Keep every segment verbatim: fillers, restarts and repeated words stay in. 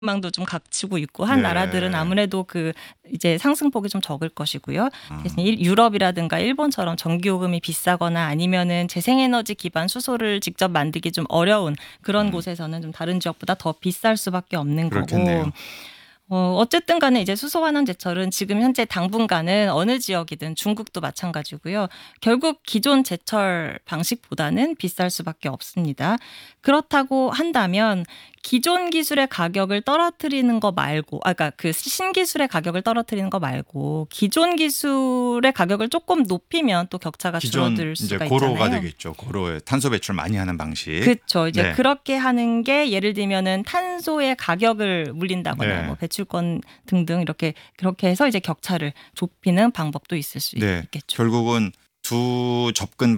망도 좀 갖추고 있고 한 네. 나라들은 아무래도 그 이제 상승폭이 좀 적을 것이고요. 음. 대신 일- 유럽이라든가 일본처럼 전기요금이 비싸거나 아니면은 재생에너지 기반 수소를 직접 만들기 좀 어려운 그런 음. 곳에서는 좀 다른 지역보다 더 비쌀 수밖에 없는 그렇겠네요. 거고. 어, 어쨌든 간에 이제 수소환원제철은 지금 현재 당분간은 어느 지역이든 중국도 마찬가지고요. 결국 기존 제철 방식보다는 비쌀 수밖에 없습니다. 그렇다고 한다면 기존 기술의 가격을 떨어뜨리는 거 말고, 아, 그러니까 그 신기술의 가격을 떨어뜨리는 거 말고 기존 기술의 가격을 조금 높이면 또 격차가 기존 줄어들 이제 수가 고로가 있잖아요. 되겠죠. 고로에 탄소 배출 많이 하는 방식. 그렇죠. 이제 네. 그렇게 하는 게 예를 들면은 탄소의 가격을 물린다거나 네. 뭐 배출권 등등 이렇게 그렇게 해서 이제 격차를 좁히는 방법도 있을 수 네. 있겠죠. 결국은 두 접근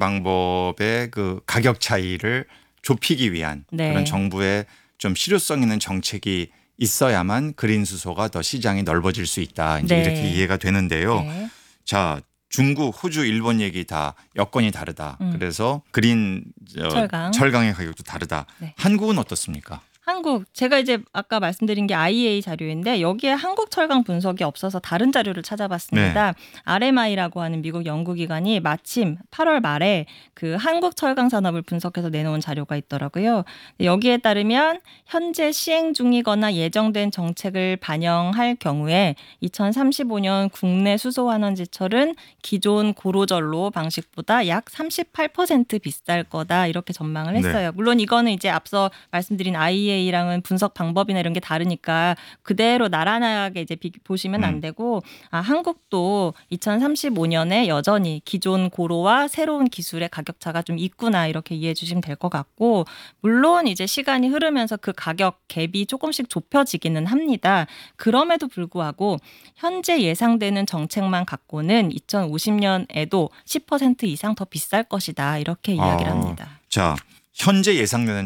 방법의 그 가격 차이를 좁히기 위한 네. 그런 정부의 좀 실효성 있는 정책이 있어야만 그린 수소가 더 시장이 넓어질 수 있다. 이제 네. 이렇게 이해가 되는데요. 네. 자, 중국, 호주, 일본 얘기 다 여건이 다르다. 음. 그래서 그린 저 철강. 철강의 가격도 다르다. 네. 한국은 어떻습니까? 한국 제가 이제 아까 말씀드린 게 아이이에이 자료인데 여기에 한국 철강 분석이 없어서 다른 자료를 찾아봤습니다. 알엠아이라고 하는 미국 연구기관이 마침 팔월 말에 그 한국 철강 산업을 분석해서 내놓은 자료가 있더라고요. 여기에 따르면 현재 시행 중이거나 예정된 정책을 반영할 경우에 이천삼십오 년 국내 수소환원제철은 기존 고로전로 방식보다 약 삼십팔 퍼센트 비쌀 거다 이렇게 전망을 했어요. 물론 이거는 이제 앞서 말씀드린 아이이에이 랑은 분석 방법이나 이런 게 다르니까 그대로 나란하게 이제 비, 보시면 안 되고 아, 한국도 이천삼십오 년에 여전히 기존 고로와 새로운 기술의 가격 차가 좀 있구나 이렇게 이해해 주시면 될 것 같고 물론 이제 시간이 흐르면서 그 가격 갭이 조금씩 좁혀지기는 합니다. 그럼에도 불구하고 현재 예상되는 정책만 갖고는 이천오십 년에도 십 퍼센트 이상 더 비쌀 것이다 이렇게 이야기를 어, 합니다. 자, 현재 예상되는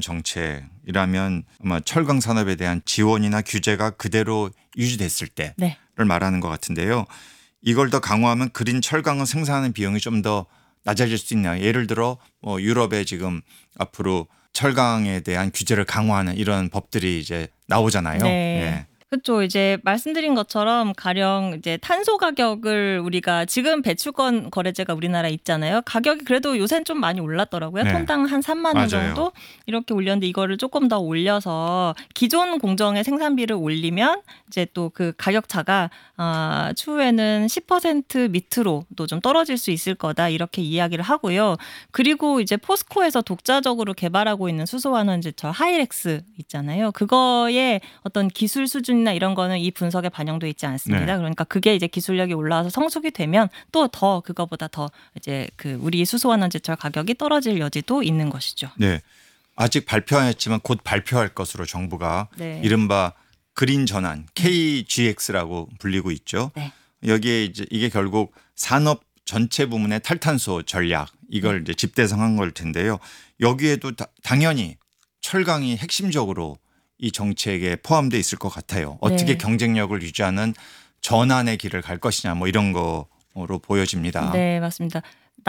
정책이라면 아마 철강 산업에 대한 지원이나 규제가 그대로 유지됐을 때를 네. 말하는 것 같은데요. 이걸 더 강화하면 그린 철강을 생산하는 비용이 좀 더 낮아질 수 있나요? 예를 들어 뭐 유럽에 지금 앞으로 철강에 대한 규제를 강화하는 이런 법들이 이제 나오잖아요. 네. 예. 그렇죠. 이제 말씀드린 것처럼 가령 이제 탄소 가격을 우리가 지금 배출권 거래제가 우리나라에 있잖아요. 가격이 그래도 요새는 좀 많이 올랐더라고요. 네. 톤당 한 삼만 원 맞아요. 정도 이렇게 올렸는데 이거를 조금 더 올려서 기존 공정의 생산비를 올리면 이제 또 그 가격 차가 아, 추후에는 십 퍼센트 밑으로도 좀 떨어질 수 있을 거다 이렇게 이야기를 하고요. 그리고 이제 포스코에서 독자적으로 개발하고 있는 수소환원제철 하이렉스 있잖아요. 그거의 어떤 기술 수준 이나 이런 거는 이 분석에 반영돼 있지 않습니다. 네. 그러니까 그게 이제 기술력이 올라와서 성숙이 되면 또 더 그거보다 더 이제 그 우리 수소환원제철 가격이 떨어질 여지도 있는 것이죠. 네. 아직 발표 안 했지만 곧 발표할 것으로 정부가 네. 이른바 그린 전환 케이지엑스라고 불리고 있죠. 네. 여기에 이제 이게 결국 산업 전체 부문의 탈탄소 전략 이걸 이제 집대성한 걸 텐데요. 여기에도 다, 당연히 철강이 핵심적으로 이 정책에 포함되어 있을 것 같아요. 어떻게 네. 경쟁력을 유지하는 전환의 길을 갈 것이냐 뭐 이런 거로 보여집니다. 네, 맞습니다.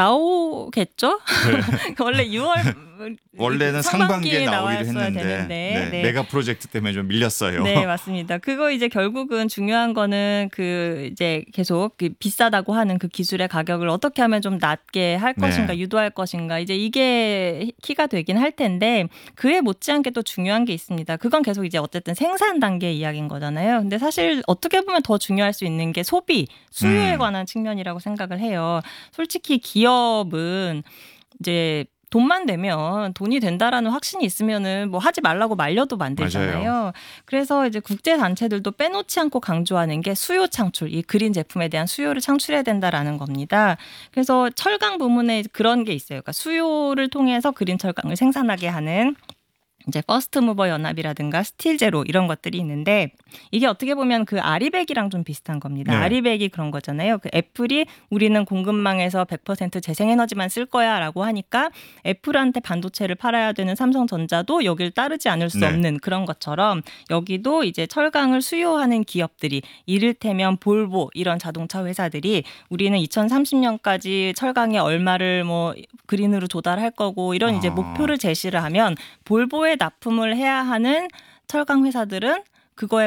나오겠죠? 네. 원래 유월 원래는 상반기에 나오기로 나왔어야 했는데 되는데. 네, 네. 메가 프로젝트 때문에 좀 밀렸어요. 네, 맞습니다. 그거 이제 결국은 중요한 거는 그 이제 계속 그 비싸다고 하는 그 기술의 가격을 어떻게 하면 좀 낮게 할 네. 것인가, 유도할 것인가, 이제 이게 키가 되긴 할 텐데 그에 못지않게 또 중요한 게 있습니다. 그건 계속 이제 어쨌든 생산 단계 이야기인 거잖아요. 근데 사실 어떻게 보면 더 중요할 수 있는 게 소비, 수요에 음. 관한 측면이라고 생각을 해요. 솔직히 기업은 이제 돈만 되면 돈이 된다라는 확신이 있으면은 뭐 하지 말라고 말려도 만들잖아요. 맞아요. 그래서 이제 국제 단체들도 빼놓지 않고 강조하는 게 수요 창출, 이 그린 제품에 대한 수요를 창출해야 된다라는 겁니다. 그래서 철강 부문에 그런 게 있어요. 그러니까 수요를 통해서 그린 철강을 생산하게 하는 이제 퍼스트 무버 연합이라든가 스틸 제로 이런 것들이 있는데 이게 어떻게 보면 그 아리백이랑 좀 비슷한 겁니다. 네. 아리백이 그런 거잖아요. 그 애플이 우리는 공급망에서 백 퍼센트 재생에너지만 쓸 거야라고 하니까 애플한테 반도체를 팔아야 되는 삼성전자도 여길 따르지 않을 수 네. 없는 그런 것처럼 여기도 이제 철강을 수요하는 기업들이 이를테면 볼보 이런 자동차 회사들이 우리는 이천삼십 년까지 철강에 얼마를 뭐 그린으로 조달할 거고 이런 이제 아. 목표를 제시를 하면 볼보에 납품을 해야 하는 철강 회사들은 그거에